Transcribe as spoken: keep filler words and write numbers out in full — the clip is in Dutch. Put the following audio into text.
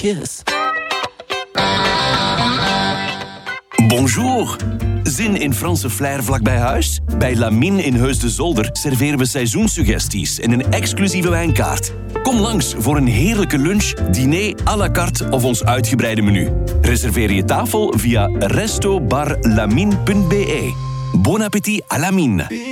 Tjus. Bonjour. Zin in Franse flair vlakbij huis? Bij Lamine in Heus de Zolder serveren we seizoenssuggesties en een exclusieve wijnkaart. Kom langs voor een heerlijke lunch, diner à la carte of ons uitgebreide menu. Reserveer je tafel via resto bar lamine punt be. Bon appétit à Lamine.